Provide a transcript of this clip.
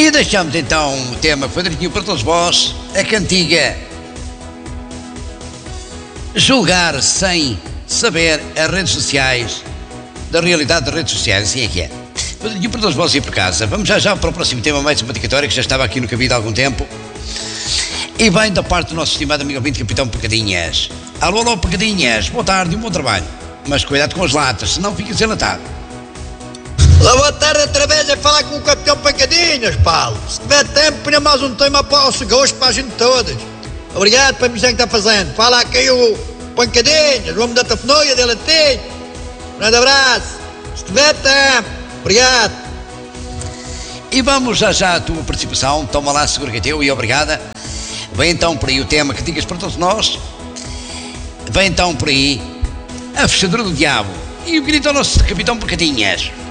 E deixamos então o tema que foi direitinho para todos vós, a cantiga Julgar sem saber as redes sociais, da realidade das redes sociais, assim é que é. Foi direitinho para todos vós ir por casa. Vamos já para o próximo tema mais simpaticatório, que já estava aqui no cabido há algum tempo. E vem da parte do nosso estimado amigo ouvinte Capitão Pecadinhas. Alô, alô, Pecadinhas, boa tarde e um bom trabalho. Mas cuidado com as latas, senão fica desenlatado. Olá, boa tarde, outra vez a falar com o Capitão Pancadinhas, Paulo. Se tiver tempo, ponha mais um tema para o gosto para a gente todas. Obrigado pela missão que está fazendo. Fala aqui o Pancadinhas, o homem da tafonoia dele a ti. Um grande abraço. Se tiver tempo. Obrigado. E vamos já à tua participação. Toma lá, segura que é teu e obrigada. Vem então por aí o tema que digas para todos nós. Vem então por aí a fechadura do diabo. E o grito ao nosso Capitão Pecadinhas.